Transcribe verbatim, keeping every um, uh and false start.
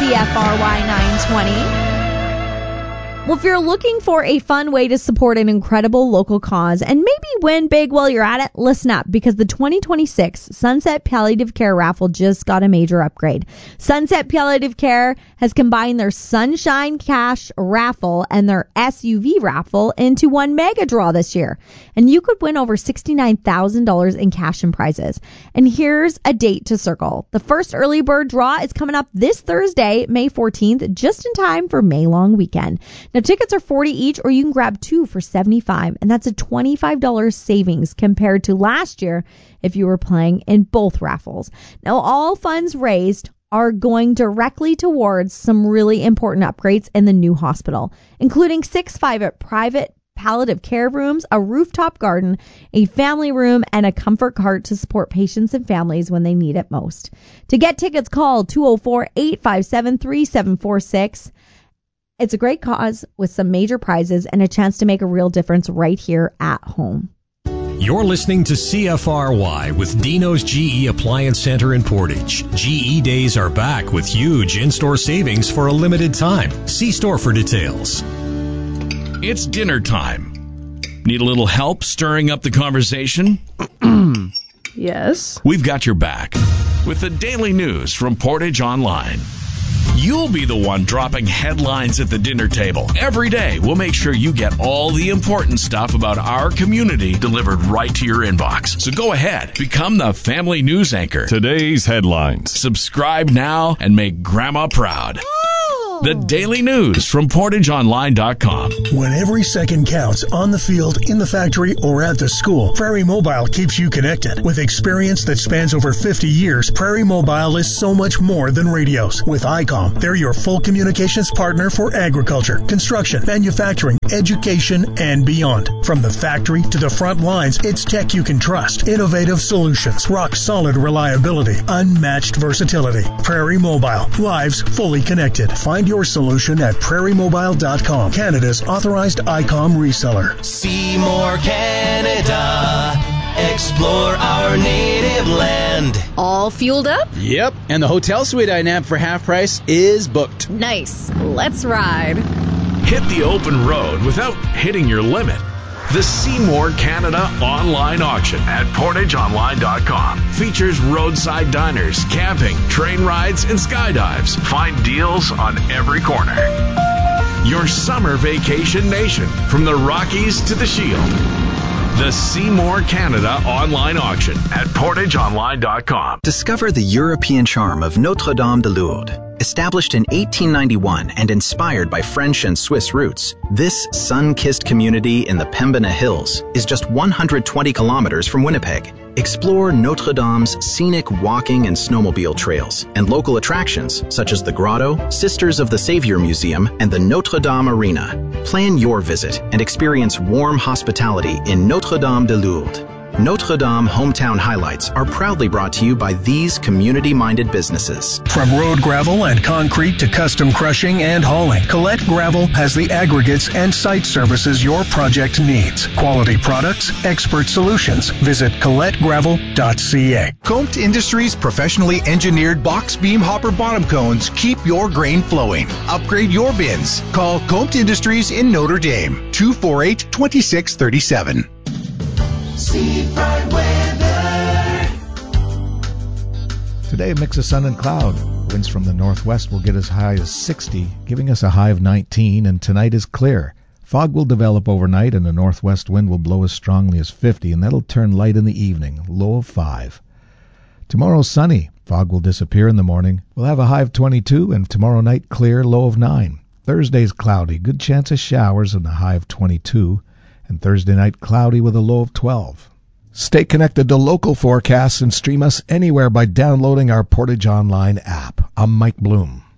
C F R Y nine twenty. Well, if you're looking for a fun way to support an incredible local cause and maybe win big while you're at it, listen up, because the twenty twenty-six Sunset Palliative Care raffle just got a major upgrade. Sunset Palliative Care has combined their Sunshine Cash raffle and their S U V raffle into one mega draw this year. And you could win over sixty-nine thousand dollars in cash and prizes. And here's a date to circle. The first early bird draw is coming up this Thursday, May fourteenth, just in time for May long weekend. Now, tickets are forty dollars each, or you can grab two for seventy-five dollars, and that's a twenty-five dollars savings compared to last year if you were playing in both raffles. Now, all funds raised are going directly towards some really important upgrades in the new hospital, including six private private palliative care rooms, a rooftop garden, a family room, and a comfort cart to support patients and families when they need it most. To get tickets, call two oh four, eight five seven, three seven four six. It's a great cause with some major prizes and a chance to make a real difference right here at home. You're listening to C F R Y with Dino's G E Appliance Center in Portage. G E days are back with huge in-store savings for a limited time. See store for details. It's dinner time. Need a little help stirring up the conversation? Yes. We've got your back with the daily news from Portage Online. You'll be the one dropping headlines at the dinner table. Every day, we'll make sure you get all the important stuff about our community delivered right to your inbox. So go ahead, become the family news anchor. Today's headlines. Subscribe now and make Grandma proud. The daily news from portage online dot com. When every second counts on the field, in the factory, or at the school, Prairie Mobile keeps you connected. With experience that spans over fifty years, Prairie Mobile is so much more than radios. With I COM, they're your full communications partner for agriculture, construction, manufacturing, education, and beyond. From the factory to the front lines, it's tech you can trust. Innovative solutions, rock-solid reliability, unmatched versatility. Prairie Mobile, lives fully connected. Find your solution at prairie mobile dot com, Canada's authorized I COM reseller. Seymour, Canada. Explore our native land. All fueled up? Yep, and the hotel suite I nabbed for half price is booked. Nice. Let's ride. Hit the open road without hitting your limit. The Seymour Canada online auction at portage online dot com features roadside diners, camping, train rides, and skydives. Find deals on every corner. Your summer vacation nation, from the Rockies to the Shield. The Seymour Canada online auction at portage online dot com. Discover the European charm of Notre-Dame de Lourdes. Established in eighteen ninety-one and inspired by French and Swiss roots, this sun-kissed community in the Pembina Hills is just one hundred twenty kilometers from Winnipeg. Explore Notre Dame's scenic walking and snowmobile trails and local attractions such as the Grotto, Sisters of the Savior Museum, and the Notre Dame Arena. Plan your visit and experience warm hospitality in Notre-Dame de Lourdes. Notre Dame Hometown Highlights are proudly brought to you by these community-minded businesses. From road gravel and concrete to custom crushing and hauling, Colette Gravel has the aggregates and site services your project needs. Quality products, expert solutions. Visit colette gravel dot c a. Comte Industries professionally engineered box beam hopper bottom cones keep your grain flowing. Upgrade your bins. Call Comte Industries in Notre Dame, two four eight, two six three seven. Seafront weather. Today, a mix of sun and cloud. Winds from the northwest will get as high as sixty, giving us a high of nineteen, and tonight is clear. Fog will develop overnight, and a northwest wind will blow as strongly as fifty, and that'll turn light in the evening, low of five. Tomorrow, sunny. Fog will disappear in the morning. We'll have a high of twenty-two, and tomorrow night, clear, low of nine. Thursday's cloudy. Good chance of showers, and a high of twenty-two. And Thursday night, cloudy with a low of twelve. Stay connected to local forecasts and stream us anywhere by downloading our Portage Online app. I'm Mike Bloom.